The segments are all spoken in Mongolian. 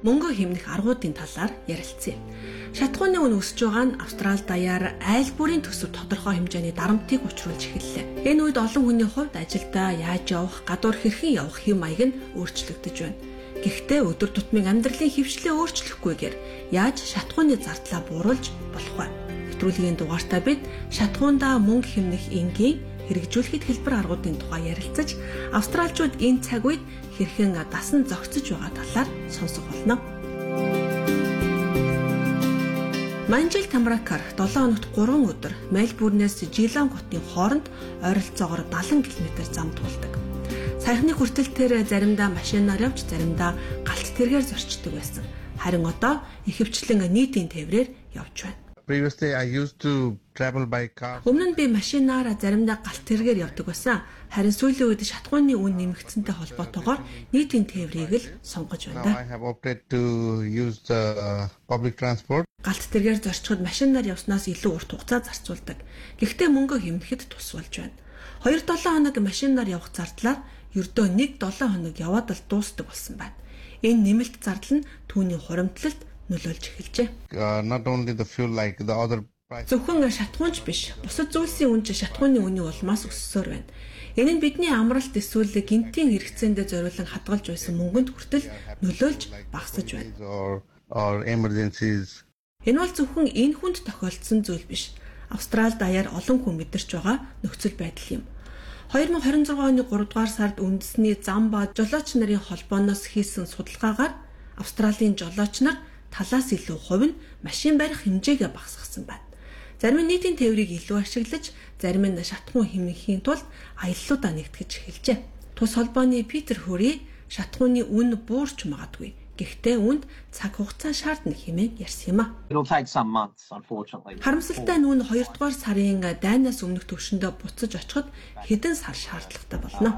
Мөнгө хэмнэх аргуудын талаар ярилцъя. Шатхууны үн өсөж байгаа нь Австрали даяар айл бүрийн төсөв тодорхой хэмжээний дарамтыг учруулж эхэллээ. Энэ үед олон хүний хувьд ажилдаа яаж явах, гадуур хэрхэн явах хэм маяг нь өөрчлөгдөж байна. Гэхдээ өдөр тутмын амьдралын хөвчлээ өөрчлөхгүйгээр яаж шатхууны зардлаа бууруулж болох вэ? Нэвтрүүлгийн дугаартаа бид шатхуундаа мөнгө хэмнэх энгийн хэрэгжүүлэхэд хэлбэр аргуудын тухай ярилцаж, австралчууд энэ цаг үед хэрхэн дасан зохицож байгаа талаар сонсох болно. Манжил Тамракар 7 хоногт 3 өдөр Мельбурнээс Жилангутын хооронд ойролцоогоор 70 км зам туулдаг. Саяхны хүртэлтээр заримдаа машинаар явж, заримдаа галт тэргээр зорчдог байсан. Харин одоо ихэвчлэн нийтийн тээврээр явж байна. Previously I used to travel by car. Өмнө нь би машинаар заримдаа галт тэргээр явдаг байсан. Харин сүүлийн үед шатхууны үн нэмэгдсэнтэй холбоотойгоор нийтийн тээврийг л сонгож байна. Now I have opted to use the public transport. Галт тэргээр зорчход машинаар явснаас илүү урт хугацаа зарцуулдаг. Гэхдээ мөнгө хэмнэхэд тус болж байна. 2-7 хоног машинаар явах зардлаар ердөө 1-7 хоног яваад л дуустдаг болсон байна. Энэ нэмэлт зардал нь түүний хуримтлалд нөлөөлж эхэлжээ. Not only the fuel like the other price. Зөвхөн шатхуунч биш, бусад зүйлсийн үн ч шатхууны үнийн улмаас өссөөр байна. Энэ нь бидний амралт эсвэл гинтийн хэрэгцээндээ зориулан хадгалж байсан мөнгөнд хүртэл нөлөөлж багасж байна. Or emergencies. Энэ бол зөвхөн энэ хүнд тохиолдсон зүйл биш. Австрали даяар олон хүн мэдэрч байгаа нөхцөл байдал юм. 2026 оны 3 дугаар сард үндэсний зам ба жолооч нарын холбооноос хийсэн судалгаагаар Австралийн жолооч нар талаас илүү хувь нь машин барих хэмжээгээ багасгасан байна. Зарим нь нийтийн тээврийг илүү ашиглаж, зарим нь шатхуун хэмнэхийн тулд аяллуудаа нэгтгэж эхэлжээ. Тус холбооны Питер Хөрий шатхууны үн буурч магадгүй. Гэхдээ үүнд цаг хугацаа шаардна хэмээн ярьсан юм а. Харамсалтай нь 2 дугаар сарын дайнаас өмнөх төвшөндөө буцаж очиход хэдэн сар шаардлагатай болно.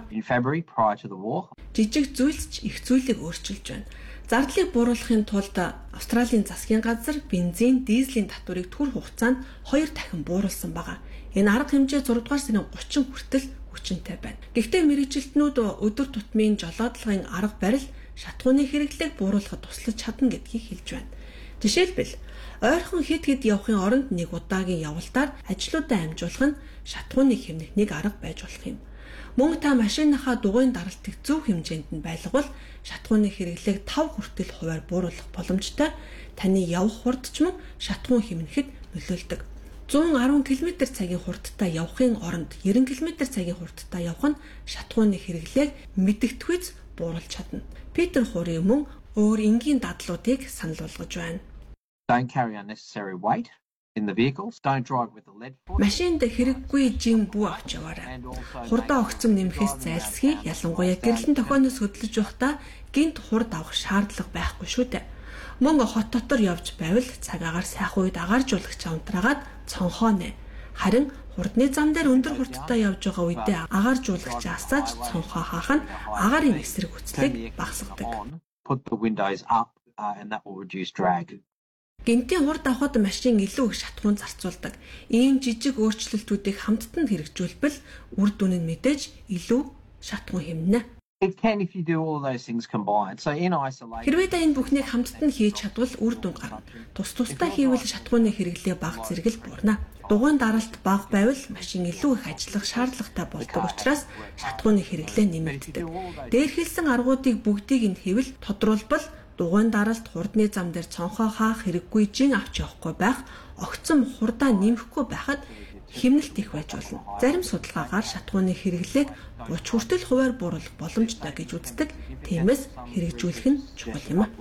Жижиг зүйлс ч их зүйлийг өөрчилж байна. Зардлыг бууруулахын тулд Австралийн засгийн газар бензин, дизелийн татварыг түр хугацаанд 2 дахин бууруулсан байгаа. Энэ арга хэмжээ 6 дугаар сарын 30 хүртэл хүчинтэй байна. Гэхдээ мэргэжилтнүүд өдөр тутмын жолоодлагын арга барил шатхууны хэрэглээг бууруулахад туслаж чадна гэдгийг хэлж байна. Жишээлбэл, ойрхон хэд явахын оронд нэг удаагийн явалтаар ажлуудаа амжуулах нь шатхууны хэмнэх нэг арга байж болох юм. Мөн та машиныхаа дугуйн даралтыг зөв хэмжээнд нь байлгавал шатхууны хэрэглээг 5 хүртэл хувиар бууруулах боломжтой. Таны явах хурд ч мөн шатхуун хэмнэхэд нөлөөлдөг. 110 км/цагийн хурдтай явахын оронд 90 км/цагийн хурдтай явах нь шатхууны хэрэглээг мэдэгдэхүйц бууруулж чадна. Питер Хөрий мөн өөр энгийн дадлуудыг санал болгож байна. Don't carry unnecessary weight in the vehicles. Don't drive with the lead foot. Машинд хэрэггүй жин бүү авч яваарай. Хурдаа огцом нэмэхээс зайлсхий. Ялангуяа гэрлэн тохионоос хөдлөж байхдаа гинт хурд авах шаардлага байхгүй шүү дээ. Мөн хот дотор явж байвал цагаагаар сайхан үед агааржуулагч амтраагаад цонхооно. Харин хурдны зам дээр өндөр хурдтай явж байгаа үедээ агааржуулагч асааж цонхоо хаах нь агаарын эсрэг хүчлийг багасгадаг. Put the windows up and that will reduce drag. Гинтийн хурд авахд машин илүү их шатхуун зарцуулдаг. Ийм жижиг өөрчлөлтүүдийг хамттанд хэрэгжүүлбэл үр дүн нь мэдээж илүү шатхуун хэмнэ. It can if you do all those things combined. So in isolation. Хэрвээ та энэ бүхнийг хамттан хийж чадвал үр дүн гарна. Тус-тустай хийвэл шатхууны хэрэглээ бага зэрэгэл буурна. Дугуйн даралт бага байвал машин илүү их ажиллах шаардлагатай болдог учраас шатхууны хэрэглээ нэмэгддэг. Дээр хэлсэн аргуудыг бүгдийг нь хэвэл тодруулбал дугуйн даралт хурдны зам дээр цонхоо хаах хэрэггүй жин авч явахгүй байх, огцом хурдаа нэмэхгүй байхад хэмнэлт их байж болно. Зарим судалгаагаар шатхууны хэрэглээг 30 хүртэл хувиар бууруулах боломжтой гэж үздэг. Тиймээс хэрэгжүүлэх нь чухал юм а.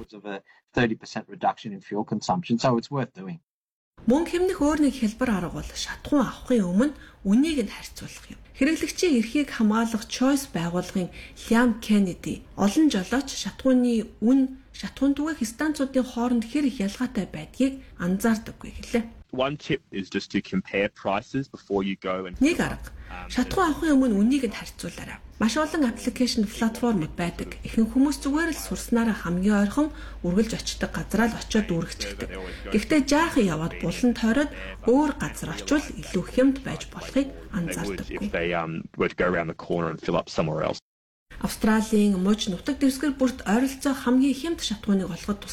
30% reduction in fuel consumption, so it's worth doing. Мөнгө хэмнэх өөр нэг хэлбэр арга бол шатхуун авахын өмнө үнийг нь харьцуулах юм. Хэрэглэгчийн эрхийг хамгаалах Choice байгууллагын Liam Kennedy олон жолооч шатхууны үн шатхуун түгээх станцуудын хооронд хэр их ялгаатай байдгийг анзаардаггүй гэлээ. One tip is just to compare prices before you go and Нэг арга. Шатхуун авахын өмнө үнийг нь харьцуулаарай. Маш олон аппликейшн платформуд байдаг. Ихэнх хүмүүс зүгээр л сурснараа хамгийн ойрхон үргэлж очдог газараа л очиод үргэлжлэдэг. Гэхдээ жаахан яваад булан тойроод өөр газар очивол илүү хямд байж болохыг анзаардаггүй. Австралийн муж нутаг дэвсгэр бүрт ойролцоо хамгийн хямд шатхууныг олоход